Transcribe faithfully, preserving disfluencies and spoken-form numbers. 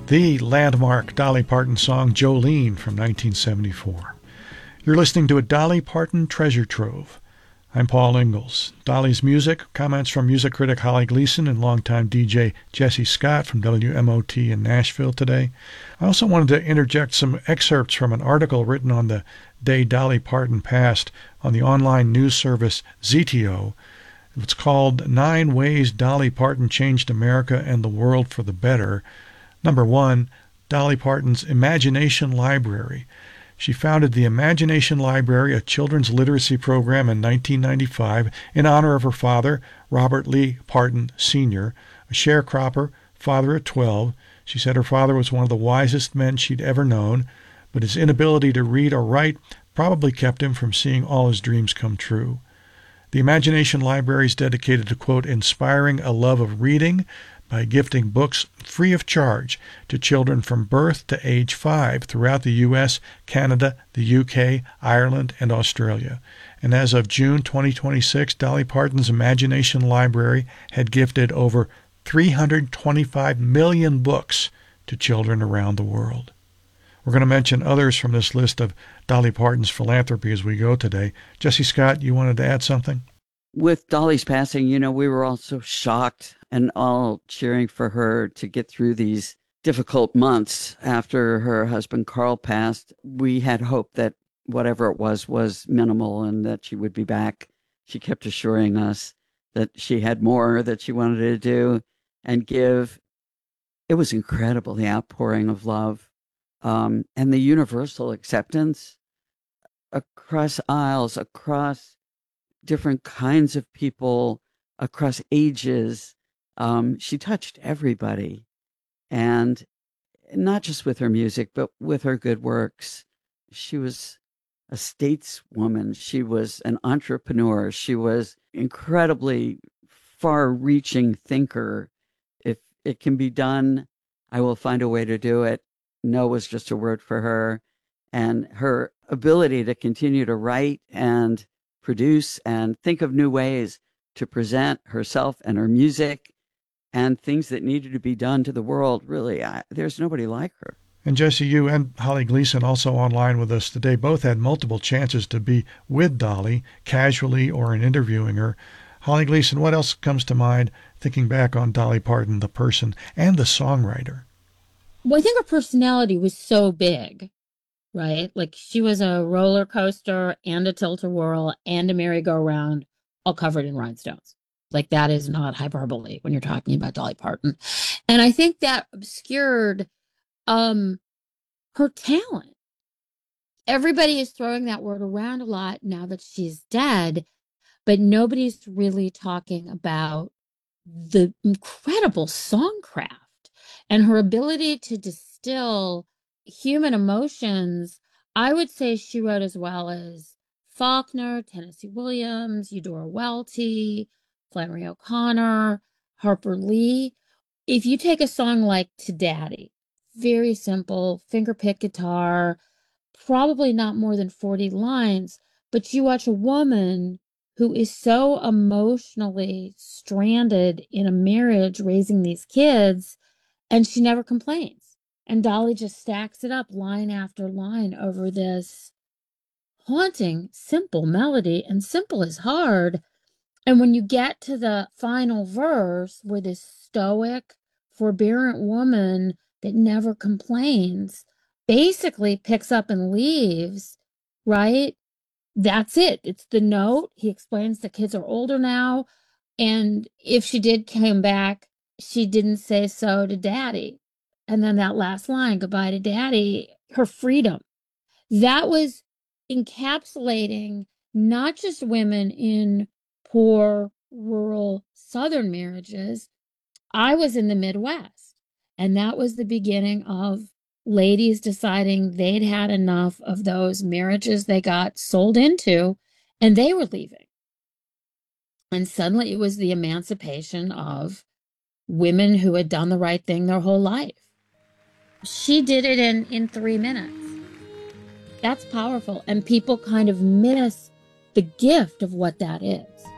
the landmark Dolly Parton song Jolene from nineteen seventy-four. You're listening to a Dolly Parton treasure trove. I'm Paul Ingalls. Dolly's music, comments from music critic Holly Gleason and longtime D J Jesse Scott from W M O T in Nashville today. I also wanted to interject some excerpts from an article written on the day Dolly Parton passed on the online news service Z T O. It's called Nine Ways Dolly Parton Changed America and the World for the Better. Number one, Dolly Parton's Imagination Library. She founded the Imagination Library, a children's literacy program, in nineteen ninety-five in honor of her father, Robert Lee Parton Senior, a sharecropper, father of twelve. She said her father was one of the wisest men she'd ever known, but his inability to read or write probably kept him from seeing all his dreams come true. The Imagination Library is dedicated to, quote, inspiring a love of reading by gifting books free of charge to children from birth to age five throughout the U S, Canada, the U K, Ireland, and Australia. And as of June twenty twenty-six, Dolly Parton's Imagination Library had gifted over three hundred twenty-five million books to children around the world. We're going to mention others from this list of Dolly Parton's philanthropy as we go today. Jesse Scott, you wanted to add something? With Dolly's passing, you know, we were all so shocked and all cheering for her to get through these difficult months after her husband Carl passed. We had hope that whatever it was was minimal and that she would be back. She kept assuring us that she had more that she wanted to do and give. It was incredible, the outpouring of love um, and the universal acceptance across aisles, across different kinds of people, across ages. Um, she touched everybody, and not just with her music, but with her good works. She was a stateswoman. She was an entrepreneur. She was incredibly far-reaching thinker. If it can be done, I will find a way to do it. No was just a word for her. And her ability to continue to write and produce and think of new ways to present herself and her music and things that needed to be done to the world. Really, I, there's nobody like her. And Jesse, you and Holly Gleason, also online with us today, both had multiple chances to be with Dolly, casually or in interviewing her. Holly Gleason, what else comes to mind thinking back on Dolly Parton, the person and the songwriter? Well, I think her personality was so big, right? Like, she was a roller coaster and a tilt-a-whirl and a merry-go-round, all covered in rhinestones. Like, that is not hyperbole when you're talking about Dolly Parton. And I think that obscured um, her talent. Everybody is throwing that word around a lot now that she's dead, but nobody's really talking about the incredible songcraft and her ability to distill human emotions. I would say she wrote as well as Faulkner, Tennessee Williams, Eudora Welty, Flannery O'Connor, Harper Lee. If you take a song like To Daddy, very simple, finger-pick guitar, probably not more than forty lines, but you watch a woman who is so emotionally stranded in a marriage raising these kids, and she never complains. And Dolly just stacks it up line after line over this haunting, simple melody, and simple is hard. And when you get to the final verse where this stoic, forbearant woman that never complains basically picks up and leaves, right? That's it. It's the note. He explains the kids are older now. And if she did come back, she didn't say so to Daddy. And then that last line, goodbye to Daddy, her freedom. That was encapsulating not just women in poor, rural, Southern marriages. I was in the Midwest, and that was the beginning of ladies deciding they'd had enough of those marriages they got sold into, and they were leaving. And suddenly it was the emancipation of women who had done the right thing their whole life. She did it in, in three minutes. That's powerful. And people kind of miss the gift of what that is.